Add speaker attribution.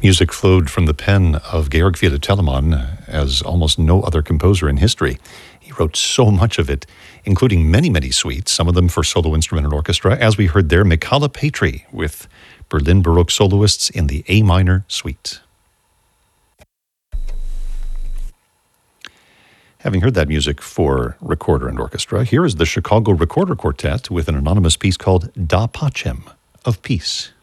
Speaker 1: Music flowed from the pen of Georg Friedrich Telemann as almost no other composer in history. He wrote so much of it, including many, many suites, some of them for solo instrument and orchestra. As we heard there, Michala Petri with Berlin Baroque soloists in the A minor suite. Having heard that music for recorder and orchestra, here is the Chicago Recorder Quartet with an anonymous piece called Da Pacem, of Peace.